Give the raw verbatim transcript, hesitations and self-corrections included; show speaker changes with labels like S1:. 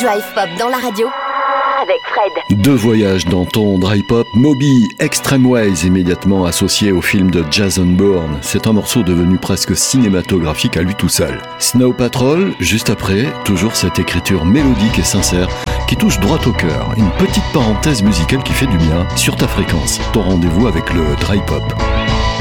S1: Drive Pop dans la radio avec Fred.
S2: Deux voyages dans ton Drive Pop. Moby, Extreme Ways, immédiatement associé au film de Jason Bourne. C'est un morceau devenu presque cinématographique à lui tout seul. Snow Patrol, juste après, toujours cette écriture mélodique et sincère qui touche droit au cœur. Une petite parenthèse musicale qui fait du bien sur ta fréquence. Ton rendez-vous avec le Drive Pop.